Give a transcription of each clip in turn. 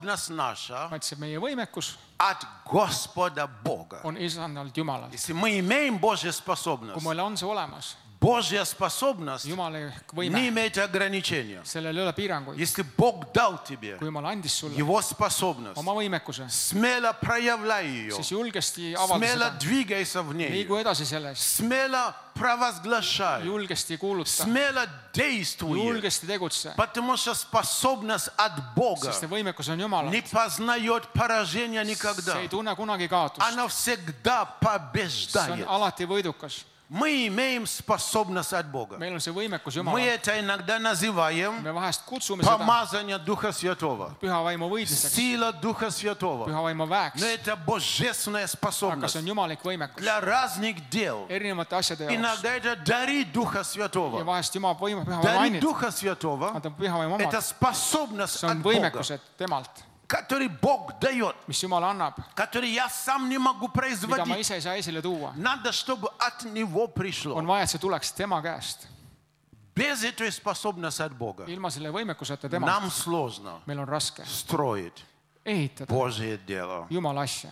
наша vaid see meie võimekus от Господа Бога. on isandalt Jumalalt. Если мы имеем Божью Kui способность, meil on see olemas, Божья способность Jumala не võime, имеет ограничения. sellel ei ole piiranguid. Если Бог дал тебе Kui Jumal andis sulle Его способность, oma võimekuse, смело проявляй ее, siis julgesti avalda смело seda, двигайся в ней, liigu edasi sellest, смело провозглашай, julgesti kuuluta, смело действуй, julgesti tegutse, потому что способность от Бога sest see võimekus on не Jumalalt. познает поражения никогда. See ei tunne kunagi kaotust. Она всегда See on побеждает. alati võidukas. Мы имеем способность от Бога. Meil on see võimekus Мы Jumalalt. это иногда называем Me vahest kutsume seda помазание Духа Святого, püha vaimu võitmiseks, сила Духа Святого. püha vaimu Но väeks, это божественная aga see способность on jumalik võimekus для разных дел. erinevate asjade jaoks. Иногда это дарит Духа Ja Святого. vahest Jumal võime püha vaimu Дарит ainult, Духа Святого anda püha vaimu – это omalt. способность See on от Бога, võimekused temalt, который Бог дает, mis Jumal annab, который я сам не могу mida ma производить. ise ei saa esile tuua. Надо, чтобы от Него пришло. On vaja, et see tuleks tema käest. Без этой способности от Бога Ilma selle võimekuseta temalt нам сложно meil on raske строить ehitada Божье дело. Jumala asja.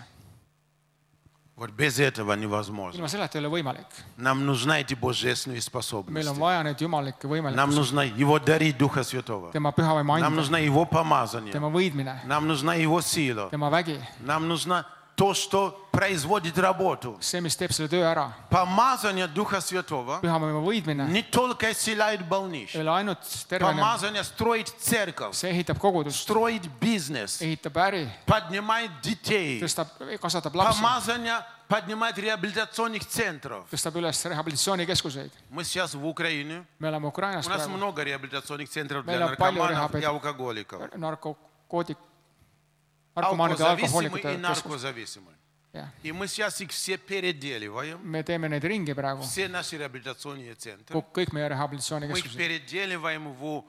Вот без этого невозможно. Ilma selleta ei ole võimalik. Нам нужны эти божественные Meil on способности. vaja neid jumalikke Нам võimalikkusi, нужно Его дарить Духа Святого. tema püha vaimu Нам anda, нужно Его помазание. tema võidmine, Нам нужна Его сила. tema vägi, Нам нужно то, что производит работу. see, mis teeb selle töö ära. Помазание Духа Святого Püha vaimu võidmine не только исцеляет ei больных. ole ainult tervene, Помазание строит церковь, see ehitab kogudust, строит бизнес, ehitab äri, поднимает детей. tõstab, kasvatab lapsi, Помазание поднимает реабилитационных центров. tõstab üles rehabilitatsioonikeskuseid. Мы сейчас в Украине. Me oleme Ukrainas У нас praegu много реабилитационных центров Meil для on palju наркоманов и алкоголиков. narkomaanide ja Алкозависимые и alkohoolikute keskus. наркозависимые. Jah. И мы сейчас их все переделиваем. Me teeme neid ringi praegu, Все наши реабилитационные центры. kõik meie Мы их rehabilitatsioonikeskused. переделиваем в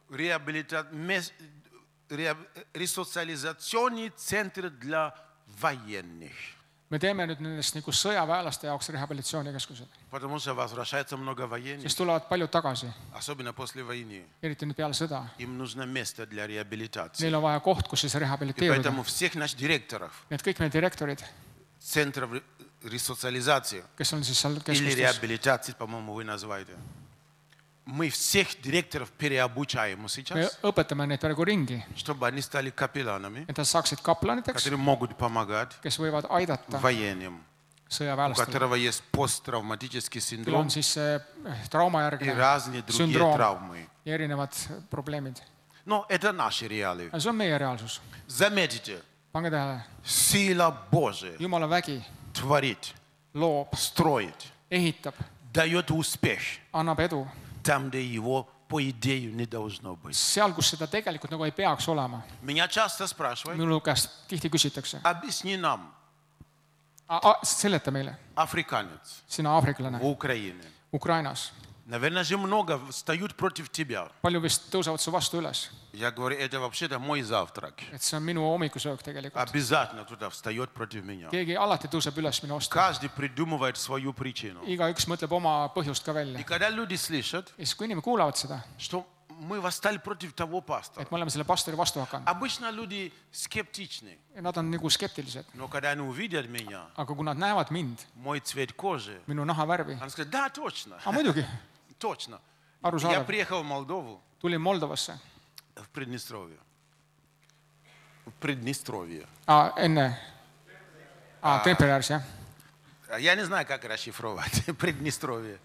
ресоциализационные центры для военных. Me teeme nüüd nendest nagu sõjaväelaste jaoks rehabilitatsioonikeskused, Потому что возвращается много военных, sest tulevad paljud tagasi, особенно после войны. eriti nüüd peale sõda. Им нужно место для реабилитации. Neil on vaja koht, kus siis И rehabiliteeruda. поэтому всех наших директоров Need kõik meie direktorid, центров ресоциализации kes on siis seal или keskustes, реабилитации, по-моему, вы называете. Мы всех директоров переобучаем me сейчас, õpetame neid praegu ringi, чтобы они стали капелланами, et nad saaksid kaplaniteks, которые могут помогать kes võivad aidata военным, у sõjaväelastele, которого есть посттравматический kellel синдром on siis see и traumajärgne разные другие sündroom травмы. ja erinevad probleemid. Но это наши реалии. aga see on meie reaalsus. Заметьте, Pange tähele, сила Божия Jumala vägi творит, loob, строит, ehitab, дает успех annab edu там, где его, по идее, не должно быть. seal, kus seda tegelikult nagu ei peaks olema. Меня часто спрашивают, Minu käest tihti küsitakse, объясни нам, seleta meile, африканец sina aafriklane в Украине. Ukrainas, Наверное же много встают против тебя. palju vist tõusevad su vastu üles, Я говорю, это вообще-то мой завтрак. et see on minu hommikusöök tegelikult. Обязательно кто-то встает против меня. Keegi alati tõuseb üles minu vastu, Каждый придумывает свою причину. igaüks mõtleb oma põhjust ka И välja. когда люди слышат, Ja siis, kui inimesed kuulavad seda, что мы восстали против того пастора, et me oleme selle pastori vastu hakanud, обычно люди скептичны. nad on nagu skeptilised, Но когда они увидят меня, aga kui nad näevad mind, мой цвет кожи, minu nahavärvi, они скажут, да, точно, muidugi, точно. Я arusaadav, приехал в Молдову, tulin Moldovasse, в Приднестровье. В Приднестровье. enne, Temperärs, jah. Я не знаю, как расшифровать Приднестровье.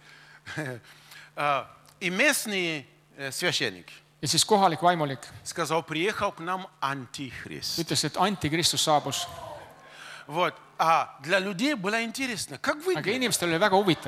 И местный священник Ja siis kohalik vaimulik сказал, приехал к нам антихрист. ütles, et antikristus saabus. Вот. А для людей было интересно, как Aga выглядит. inimestel oli väga huvitav.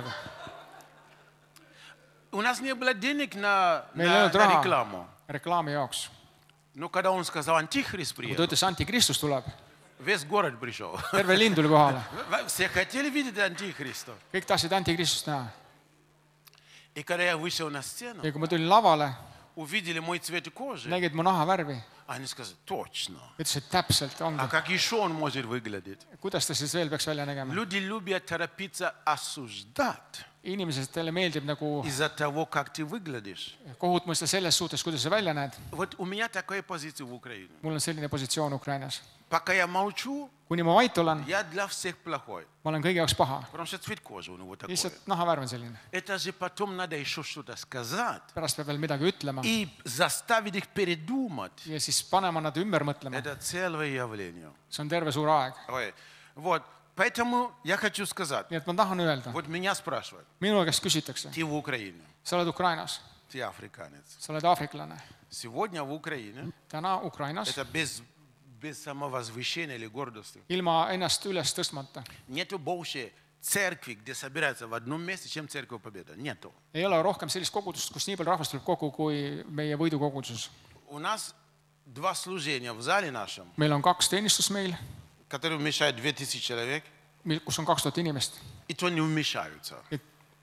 У нас не было денег на Meil ei olnud raha рекламу. reklaami jaoks. Но когда он сказал, антихрист Kui ta приехал, ütles, antikristus tuleb, весь город пришел. terve linn tuli kohale. Все хотели видеть антихриста. Kõik tahtsid antikristust näha. И когда я вышел на сцену, Ja kui ma tulin lavale, увидели мой цвет кожи, nägid mu nahavärvi, они сказали, точно. ütlesid täpselt А ongi. как еще он может выглядеть? Kuidas ta siis veel peaks välja nägema? Люди любят торопиться осуждать. inimestele meeldib nagu из-за того, как ты выглядишь. kohut mõista selles suhtes, kuidas sa välja näed. Вот у меня такая позиция в Украине. Mul on selline positsioon Ukrainas. Пока я молчу, Kuni ma vait olen, я для всех плохой. ma olen kõigi jaoks paha. Потому что цвет кожи у него такой. Lihtsalt nahavärv on selline. Это же потом надо еще что-то сказать Pärast peab veel midagi ütlema и заставить их передумать. ja siis panema nad ümber mõtlema. Это целое явление. See on terve suur aeg. Ой, вот, поэтому я хочу сказать. Nii et ma tahan öelda, Вот меня спрашивают. minu käest küsitakse, Ты в Украине, sa oled Ukrainas, ты африканец. sa oled aafriklane. Сегодня в Украине Täna Ukrainas, это без самовозвышения или гордости. ilma ennast üles tõstmata, Нету больше церкви, где собираются в одном месте, чем Церковь Победа. Нету. ei ole rohkem sellist kogudust, kus nii palju rahvast tuleb kokku kui meie võidukogudus. У нас два служения в зале нашем, Meil on 2 teenistust meil, которые вмещают 2000 человек, kus on 2000 inimest. и то не вмещаются. Et,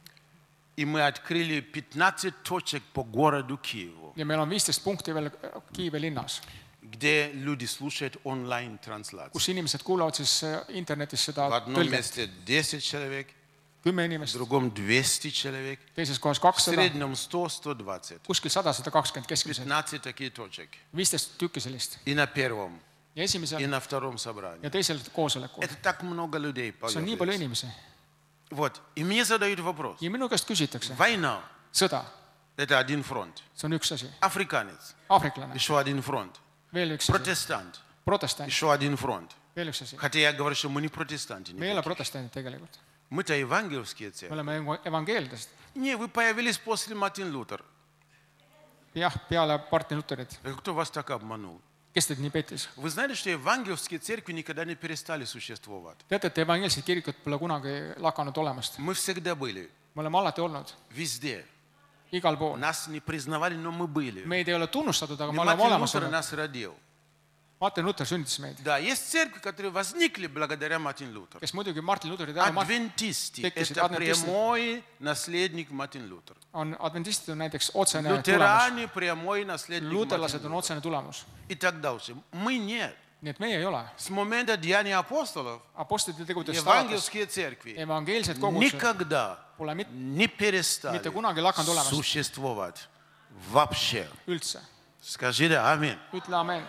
И мы открыли 15 точек по городу Киеву, ja meil on 15 punkti veel Kiievi linnas, где люди слушают онлайн-трансляцию. kus inimesed kuulavad siis internetis В seda одном tõlget. месте 10 человек, 10 в inimest, другом 200 человек, teises kohas в 200, среднем 100-120. kuskil 100-120 keskmiselt. 15 такие точек. 15 tükki sellist. И на первом, Ja и esimesel на втором собрании. ja teisel koosolekul. Это так много людей See on nii palju появляется. inimesi. Вот. И мне задают вопрос. Ja minu käest küsitakse, Война sõda, – это один фронт. see on üks asi. Африканец Aafriklane, – еще один фронт. veel üks asi. Протестант – Protestant, еще один фронт. veel üks asi. Хотя я говорю, что мы не протестанты. Me ei ole protestandid tegelikult. Мы-то евангельские Me церкви. oleme evangeellased. Не, вы появились после Мартин Лютер. Jah, peale Martin Lutherit. Кто вас так обманул? Kes teid nii pettis? Вы знаете, что евангельские церкви никогда не перестали существовать? Teate, et evangeelsed kirikud pole kunagi lakanud olemast. Мы всегда были. Me oleme alati olnud, Везде. igal pool. Нас не признавали, но мы были. Meid ei ole tunnustatud, aga me oleme Мартин olemas Лютер olnud. нас родил. Martin Luther sünditas meid, Да, есть церкви, которые возникли благодаря Мартину Лютеру. kes muidugi Martin Lutheri tänu Адвентисты – tekkisid это adventistid. прямой наследник Мартин Лютер. On adventistid on näiteks otsene tulemus. Лютеране – прямой наследник Luterlased Мартина on Лютера. otsene tulemus. И так дальше. Мы нет. Nii et meie ei ole. С момента Деяния апостолов Apostlite tegudest alates евангельские церкви evangeelsed kogudused никогда pole не перестали mitte kunagi lakanud olemast существовать вообще. üldse. Скажите аминь. Ütle amen.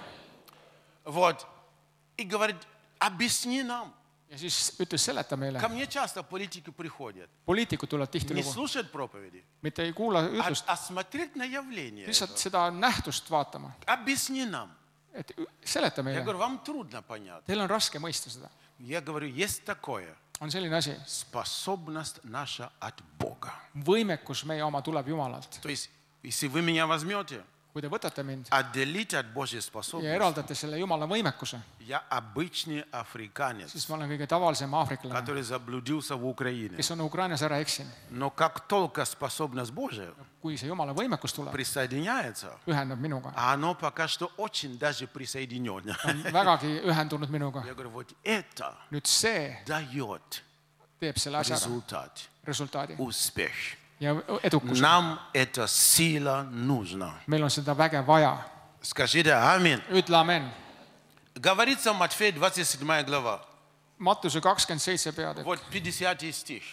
Вот. И говорит, объясни нам. Ja siis ütles, seleta meile. Ко мне часто политики приходят. Poliitikud tulevad Не tihtilugu. слушают проповеди, Mitte ei kuula ütlust, а смотреть на явление. lihtsalt seda nähtust vaatama. Объясни нам. Et seleta Я meile. говорю, вам трудно понять. Teil on raske mõista seda. Я говорю, есть такое. On selline asi. Способность наша от Бога. Võimekus meie oma tuleb Jumalalt. То есть, если вы меня возьмете, Kui te võtate mind отделите от Божьей ja способности, eraldate selle Jumala võimekuse, я обычный африканец, siis ma olen kõige tavalisem aafriklane, который заблудился в Украине. kes on Ukrainas ära eksinud. Но как только способность Божия Kui see Jumala võimekus tuleb, присоединяется, ühendab minuga, а оно пока что очень даже присоединено. on vägagi ühendunud minuga. Я говорю, вот это Nüüd see дает teeb selle asja ära, результат, resultaadi успех. ja edukuse. Нам эта сила нужна. Meil on seda väge vaja. Скажите аминь. Ütle amen. Говорится в Матфея 27 глава. Mattuse 27 peatükk Вот 50 стих.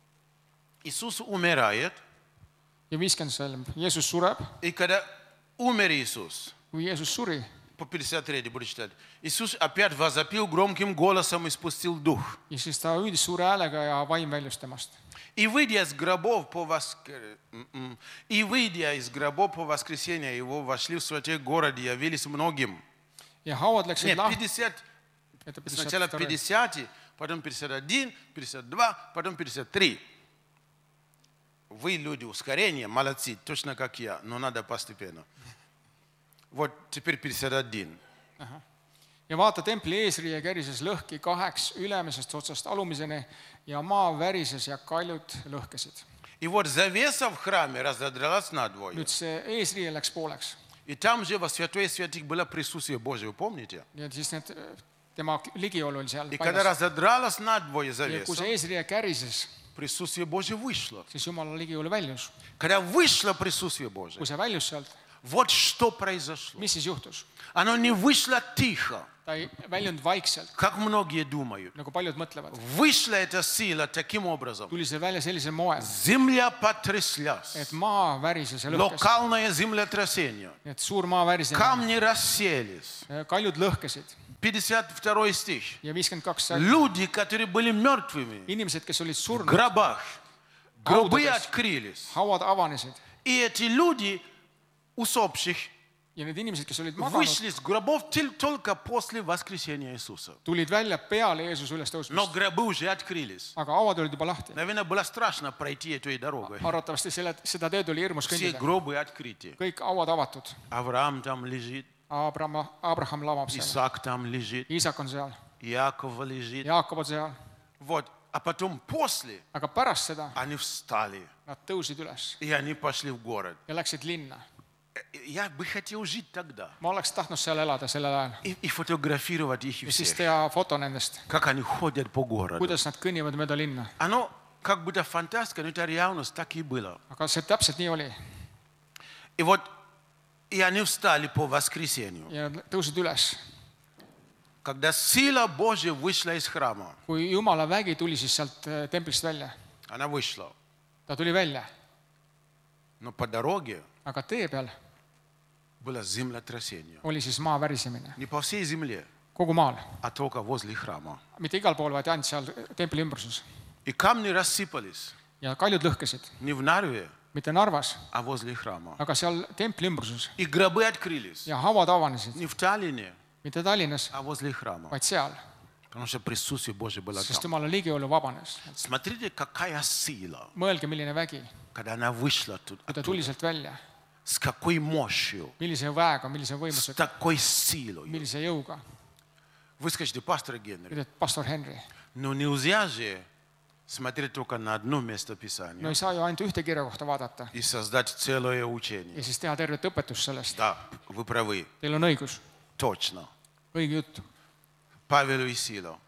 Иисус умирает, ja 50 salm. Jeesus sureb, и когда умер Иисус, kui Jeesus suri, по 53 буду читать, Иисус опять возопил громким голосом и спустил дух. ja siis ta hüüdis suure häälega ja vaim väljus temast. И выйдя из гробов по воскресенье его, вошли в святой город и явились многим. Ja hauad läksid Нет, lahti. 50, сначала 50, потом 51, 52, потом 53. Вы люди ускорения, молодцы, точно как я, но надо постепенно. Вот теперь 51. Ja vaata, templi eesriie kärises lõhki 2 ülemisest otsast alumiseni ja maa värises ja kaljud lõhkesid. И вот завеса в храме разодралась надвое. Nüüd see eesriie läks pooleks. И там же во святой святых было присутствие Божие, помните? Ja siis tema ligiolu oli seal И когда paigas. разодралась надвое Ja kui завеса, see eesriie kärises, присутствие Божие вышло. siis Jumala ligiolu väljus. Когда вышло присутствие Божие, Kui see väljus sealt, Вот что произошло. mis siis juhtus? Оно не вышло тихо, Ta ei väljunud vaikselt, как многие думают. nagu paljud mõtlevad. Вышла эта сила таким образом. Tuli see välja sellisel moel, Земля потряслась. et maa värises ja lõhkes. Локальное землетрясение. Nii et suur maa värisemine. Камни расселись. Kaljud lõhkesid 52 стих. ja 52 sajand. Люди, которые были мертвыми Inimesed, kes olid в surnud, гробах, гробы Haudades. открылись. hauad avanesid И эти люди, усопших, ja need inimesed, kes olid maganud, вышли из гробов только после воскресения Иисуса. tulid välja peale Jeesuse ülestõusmist. Но гробы уже открылись. Aga hauad olid juba lahti. Наверное, было страшно пройти этой дорогой. Arvatavasti seda teed oli hirmus Все kõndida. гробы открыты. Kõik hauad avatud. Авраам там лежит, Abraham lamab seal. Исаак там лежит, Iisak on seal. Иаков лежит. Jaakov on seal. Вот. А потом после Aga pärast seda они встали, nad tõusid üles и они пошли в город. ja läksid linna. Я бы хотел жить тогда Ma oleks tahtnud seal elada sellel ajal. и фотографировать их Ja siis всех, teha foto nendest, как они ходят по городу. kuidas nad kõnnivad mööda linna. Оно как будто фантастика, но это реальность, так и было. Aga see täpselt nii oli. И вот и они встали по воскресенью. Ja nad tõusid üles. Когда сила Божья вышла из храма, Kui Jumala vägi tuli siis sealt templist välja. она вышла, Ta tuli välja. но по дороге Aga tee peal было землетрясение. oli siis maa värisemine. Не по всей земле, Kogu maal. а только возле храма. Mitte igal pool, vaid ainult seal templi ümbruses. И камни рассыпались Ja kaljud lõhkesid. не в Нарве, Mitte Narvas, а возле храма. aga seal templi ümbruses. И гробы открылись Ja hauad avanesid. не в Таллине, Mitte Tallinnas, а возле храма. vaid seal. Потому что присутствие Божье было Sest там. Jumala ligiolu vabanes. Смотрите, какая сила, Mõelge, milline vägi, когда она вышла тут, kui ta tuli sealt välja. с какой мощью, Millise väega, millise с võimusega, такой силой. millise jõuga. Вы скажете, пастор Генри, Ütled, pastor Henry, но нельзя же смотреть только на одно место no Писания ei saa ju ainult ühte kirja kohta vaadata и создать целое ja учение. siis teha tervet õpetust sellest. Да, вы правы, Teil on õigus, точно. õige jutt. Павел и Сила.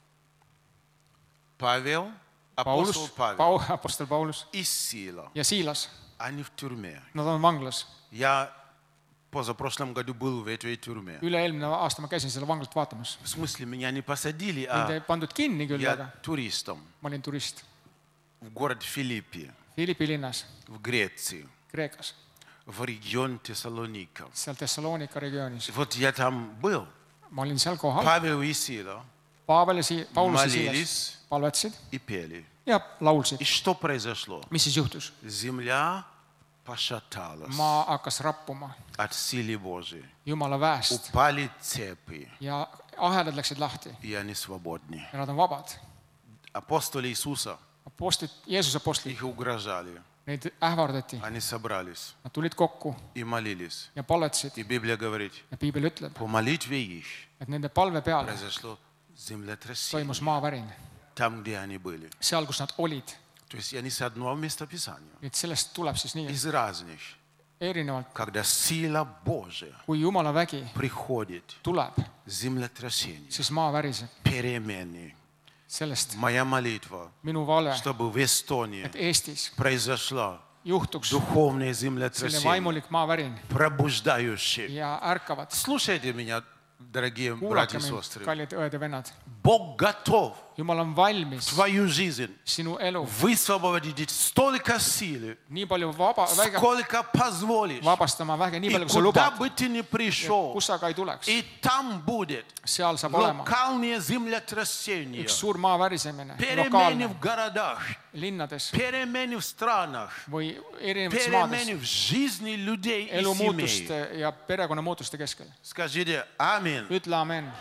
Павел, апостол Paulus, Павел apostel Paulus и Сила. ja Siilas, Они в тюрьме. nad on vanglas. Я позапрошлом году был в этой тюрьме. Üle-eelmine aasta ma käisin selle vanglat vaatamas. В смысле, меня не посадили, Mind ei а pandud kinni küll, я aga туристом ma olin turist в город Филиппи, Philippi linnas, в Греции, Kreekas, в регион Тессалоника. seal Thessalonika regioonis. Вот я там был. Ma olin seal kohal. Павел и Сила Paulus ja Siilas молились palvetasid и пели. ja laulsid. И что произошло? Mis siis juhtus? Земля пошаталась Maa hakkas rappuma от силы Божьей. Jumala väest Упали цепи, ja ahelad läksid lahti и они свободны. ja nad on vabad. Апостоли Иисуса, Apostlid, Jeesuse apostlid, их угрожали. neid ähvardati, Они собрались nad tulid kokku и молились. ja palvetasid И Библия говорит, ja piibel ütleb, по молитве их et nende palve peale произошло землетрясение. toimus maavärin, Там, где они были. seal, kus nad olid. То есть они с одного места Писания. Et sellest tuleb siis nii, Из разных. erinevalt, Когда сила Божия kui Jumala vägi приходит, tuleb, землетрясение, siis maa väriseb. перемены. Sellest Моя молитва, minu vale, чтобы в Эстонии et Eestis произошло juhtuks духовное selline землетрясение, vaimulik maavärin пробуждающее. ja ärkavad. Слушайте меня, дорогие Kuulake братья и mind, сестры. kallid õed ja vennad. Бог готов Jumal on valmis твою жизнь sinu elu высвободить столько силы, nii palju väge сколько позволишь. vabastama väge, nii И palju kui sa куда lubad, бы ты ни пришел, kus sa ka ei tuleks. и там будет Seal saab olema локальное землетрясение, üks suur maa värisemine, перемены lokaalne, в городах, linnades перемены в странах, või erinevates maades, перемены в жизни людей и elu семей. muutuste ja perekonna muutuste keskel. Скажите аминь. Ütle amen.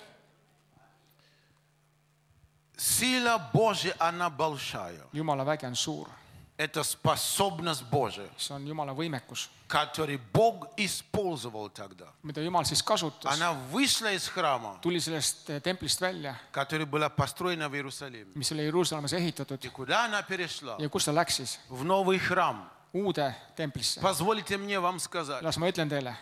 Сила Божья, она большая. Jumala vägi on suur. Это способность Божия, See on Jumala võimekus, который Бог использовал тогда. mida Jumal siis kasutas. Она вышла из храма, Tuli sellest templist välja, который была построена в Иерусалиме. mis oli Jeruusalemmas ehitatud И куда она перешла? ja kus ta läks siis? В новый храм. Uude templisse. Позвольте мне вам сказать, Las ma ütlen teile,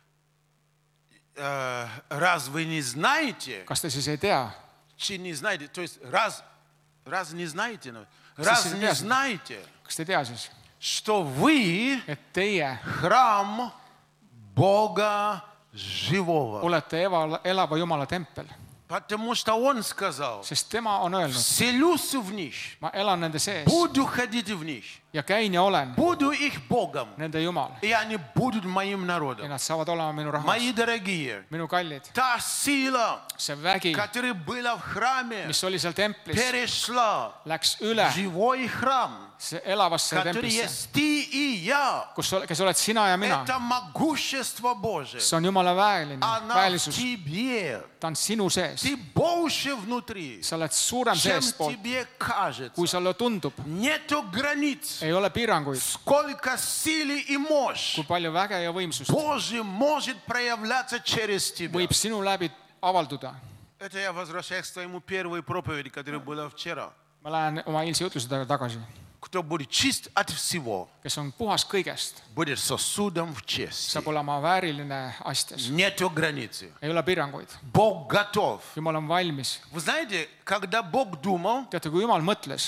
раз вы не знаете, kas te siis ei tea, чи не знаете, то есть раз не знаете, Kas раз te siis не teate? знаете, kas te ei tea siis, что вы et teie храм Бога живого. olete elava Jumala tempel, Потому что Он сказал, sest tema on öelnud, вселюсь в них, ma elan nende sees буду ходить в них, ja käin ja olen буду их Богом, nende Jumal и они будут моим ja народом. nad saavad olema minu rahvas. Мои дорогие, Minu kallid, та сила, see vägi, которая была в храме, mis oli seal templis, перешла läks üle в живой храм, see elavasse который templisse, есть ты и я. kes oled sina ja mina. Это могущество Божие. See on Jumala Она в väelisus, тебе. ta on sinu sees. Ты больше внутри, Sa oled suurem чем seestpoolt, тебе кажется. kui sulle tundub. Нету границ. Ei ole piiranguid, Сколько силы и мощь kui palju väge ja võimsust Божий может проявляться через тебя. võib sinu läbi avalduda. Это я возвращаюсь к твоему первой проповеди, которая была вчера. Ma lähen oma eilse jutluse taga tagasi. Кто будет чист от всего, Kes on puhas kõigest, будет сосудом в чести. saab olema vääriline astes. Нету границы. Ei ole piiranguid. Бог готов. Jumal on valmis. Вы знаете, когда Бог думал, Teate, kui Jumal mõtles,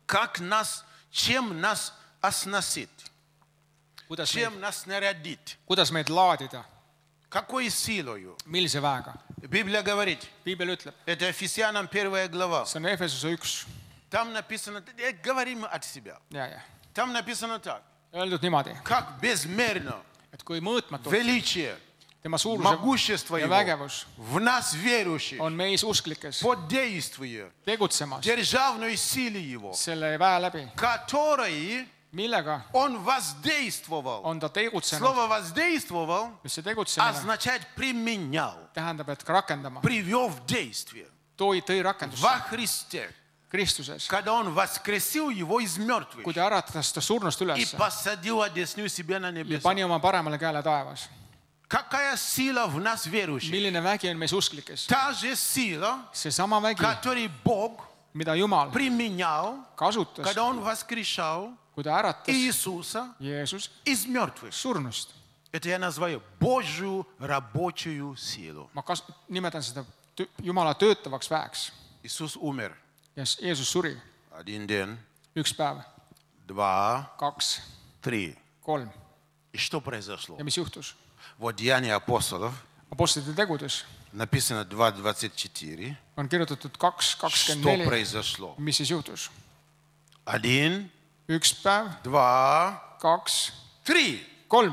чем нас оснастит, чем нас нарядит, kuidas meid laadida, какой силою. millise väega. Библия говорит, Piibel ütleb, это Ефесянам 1 глава. see on Efesuse 1. Там написано, говорим от себя. Ja. Там написано так, Öeldud niimoodi, как безмерно et kui mõõtmatu величие, tema suuruse могущество ja Его vägevus в нас верующих, on meis usklikes под действие tegutsemas державной силы Его, selle väe läbi, которой millega Он воздействовал. on ta tegutsenud. Слово воздействовал Mis see tegutsemine означает применял, tähendab, et rakendama, привел в действие. tõi rakendusse Во Христе, Kristuses, когда Он воскресил Его из мертвых kui ta äratas ta surnust и üles посадил одесную себя на ja небесах. pani oma paremale käele taevas. Какая сила в нас верующих? Milline vägi on meis usklikes? Та же сила, Seesama vägi, который Бог mida Jumal применял, kasutas, когда Он воскрешал kui ta äratas Иисуса Jeesus из мертвых. surnust. Это я называю Божью рабочую силу. Ma nimetan seda Jumala töötavaks väeks. Иисус умер. Ja Jeesus suri Один день, üks päev, 2, 2, 3. 3. И что произошло? Ja mis juhtus? Вот Деяния апостолов, Apostlite tegudes написано 2:24. on kirjutatud Что 2:24. произошло? Mis siis juhtus? 1, Üks päev, 2, 2, 3. 3.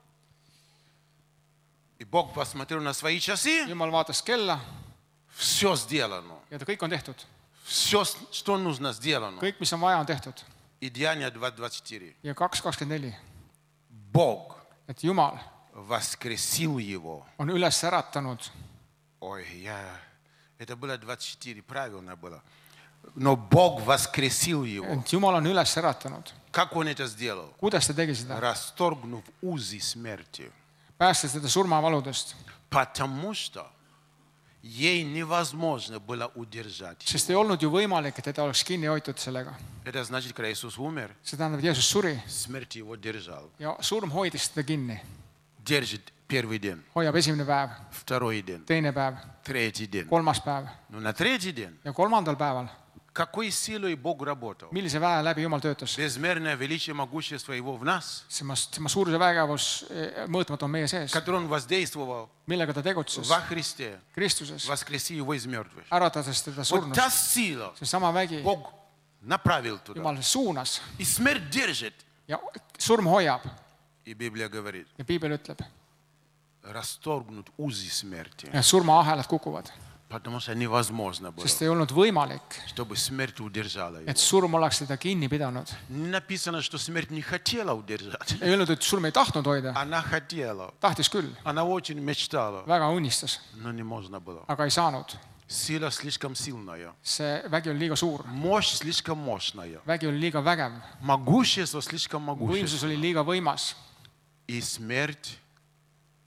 И Бог посмотрел на свои часы, Jumal vaatas kella все сделано. ja ta kõik on tehtud. Все, что нужно, сделано. Kõik, mis on vaja, on tehtud. И Деяния 2:24. Ja 2:24. Бог Et Jumal воскресил его. on üles äratanud. Ой, это было 24, правильно было. Но Бог воскресил его. Et Jumal on üles äratanud. Как Он это сделал? Kuidas ta tegi seda? Расторгнув узы смерти. Päästes teda surmavaludest. Потому что ей невозможно было удержать. Sest ei olnud ju võimalik, et teda oleks kinni hoitud sellega. Это значит, когда Иисус умер, See tähendab, et Jeesus suri смерть его держал. ja surm hoidis teda kinni. Держит первый день, Hoiab esimene päev, второй день, teine päev, третий день. kolmas päev Но на третий день, ja kolmandal päeval. какой силой Бог работал? Millise väe läbi Jumal töötas? Безмерное величие могущества Его в нас, Tema suuruse vägevus mõõtmatu on meie sees. который Он воздействовал Millega ta tegutses во Христе, Kristuses, воскреси Его из мертвых. äratades teda Вот та surnust. сила Seesama vägi Бог направил туда. Jumal suunas И смерть держит. ja surm hoiab. И Библия говорит, Ja Piibel ütleb, расторгнут узы смерти. et surmaahelad kukuvad. Потому что невозможно было, Sest ei olnud võimalik, чтобы смерть удержала его. et surm oleks teda kinni pidanud. Не написано, что смерть не хотела удержать. Ei öelnud, et surm ei tahtnud hoida. Она хотела. Tahtis küll, Она очень мечтала. väga unistas, Но не можно было. aga ei saanud. Сила слишком сильная. See vägi oli liiga suur, Мощь слишком мощная. vägi oli liiga vägev, Могущество слишком võimsus могущественное. oli liiga võimas И смерть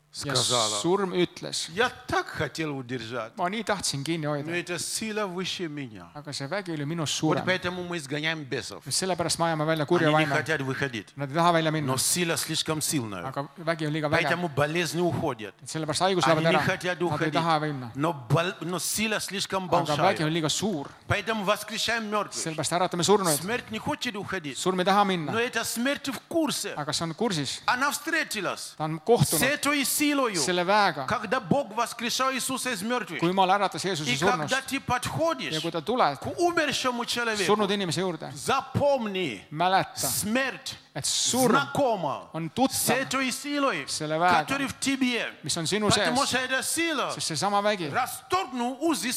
ja сказала, surm ütles, я так хотел удержать, ma nii tahtsin kinni но hoida, эта сила выше меня. aga see vägi oli minust Вот suurem. поэтому мы изгоняем бесов. Just sellepärast me ajame välja Они kurja не vaime. хотят выходить, Nad ei taha välja minna, но сила слишком сильная. aga vägi on liiga vägev. Поэтому болезни уходят. Sellepärast haigus Они lähevad не ära. хотят Nad ei уходить, taha minna. но сила слишком Aga vägi большая. on liiga suur. Поэтому воскрешаем мертвых. Sellepärast äratame surnuid. Смерть не хочет уходить, Surm ei taha но minna, эта смерть в курсе. aga see on kursis. Она встретилась Ta on с kohtunud этой силой, selle väega, когда Бог воскрешал Иисуса из мертвых. kui Jumal äratas Jeesuse И surnust когда ты ja подходишь kui ta tuleb к умершему человеку, surnud inimese juurde, запомни, mäleta, смерть et surm знакома on с tuttav, этой силой, selle väega, которая в тебе. mis on sinu sees, Потому что эта сила sest seesama vägi расторгнул узы